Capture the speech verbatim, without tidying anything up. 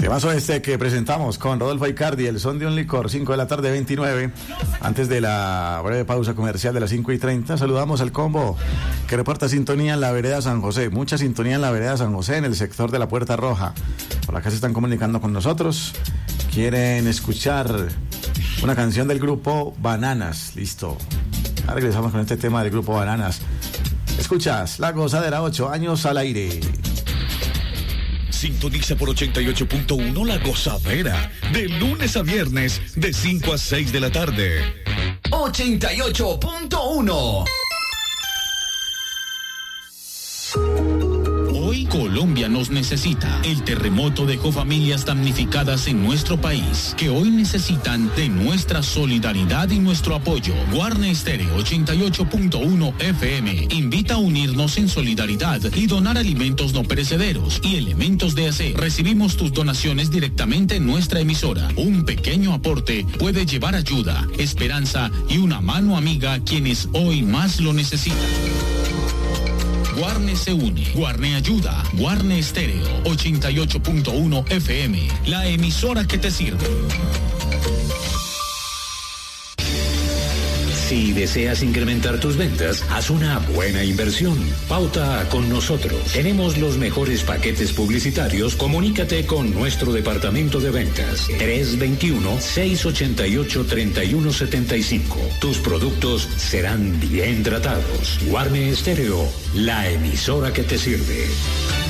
Temazo este que presentamos con Rodolfo Icardi, el son de un licor, cinco de la tarde, veintinueve. Antes de la breve pausa comercial de las cinco y treinta, saludamos al combo que reporta sintonía en la vereda San José. Mucha sintonía en la vereda San José, en el sector de la Puerta Roja. Por acá se están comunicando con nosotros. Quieren escuchar una canción del grupo Bananas. Listo. Ahora regresamos con este tema del grupo Bananas. Escuchas La Gozadera, ocho años al aire. Sintoniza por ochenta y ocho punto uno La Gozadera, de lunes a viernes, de cinco a seis de la tarde. ochenta y ocho punto uno. Hoy Colombia nos necesita. El terremoto dejó familias damnificadas en nuestro país, que hoy necesitan de nuestra solidaridad y nuestro apoyo. Guarne Estéreo ochenta y ocho punto uno F M invita a unirnos en solidaridad y donar alimentos no perecederos y elementos de aseo. Recibimos tus donaciones directamente en nuestra emisora. Un pequeño aporte puede llevar ayuda, esperanza y una mano amiga a quienes hoy más lo necesitan. Guarne se une, Guarne ayuda, Guarne Estéreo ochenta y ocho punto uno F M, la emisora que te sirve. Si deseas incrementar tus ventas, haz una buena inversión. Pauta con nosotros. Tenemos los mejores paquetes publicitarios. Comunícate con nuestro departamento de ventas. tres dos uno, seis ocho ocho, tres uno siete cinco. Tus productos serán bien tratados. Guarne Estéreo, la emisora que te sirve.